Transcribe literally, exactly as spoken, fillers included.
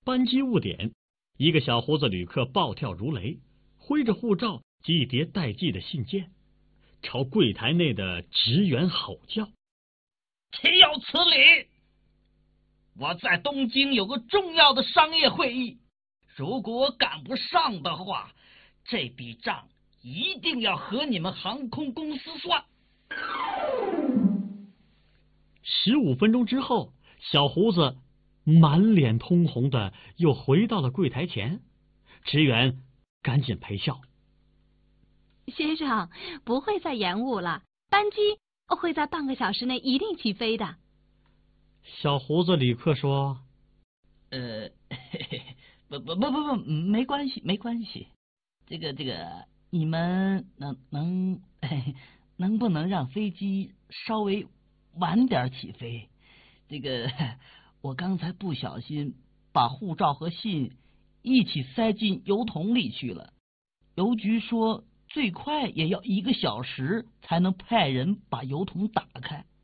班机误点，一个小胡子旅客暴跳如雷，挥着护照及一叠待寄的信件，朝柜台内的职员吼叫：“ 岂有此理！我在东京有个重要的商业会议，如果我赶不上的话，这笔账一定要和你们航空公司算。” 十五分钟之后，小胡子满脸通红的又回到了柜台前，职员赶紧陪笑：“ 先生，不会再延误了，班机会在半个小时内一定起飞的。” 小胡子旅客说：“ 呃，嘿嘿不不不不不，没关系没关系，这个这个，你们能能能不能让飞机稍微晚点起飞？这个我刚才不小心把护照和信一起塞进邮筒里去了，邮局说最快也要一个小时才能派人把邮筒打开。